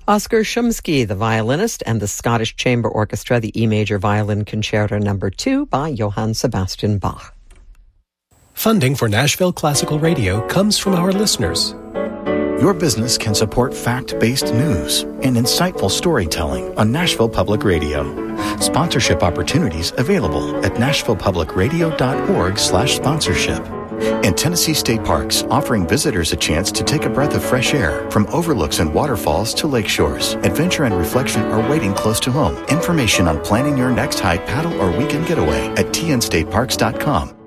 Oskar Shumsky, the violinist, and the Scottish Chamber Orchestra, the E Major Violin Concerto No. 2 by Johann Sebastian Bach. Funding for Nashville Classical Radio comes from our listeners. Your business can support fact-based news and insightful storytelling on Nashville Public Radio. Sponsorship opportunities available at nashvillepublicradio.org/sponsorship. And Tennessee State Parks, offering visitors a chance to take a breath of fresh air from overlooks and waterfalls to lake shores. Adventure and reflection are waiting close to home. Information on planning your next hike, paddle, or weekend getaway at tnstateparks.com.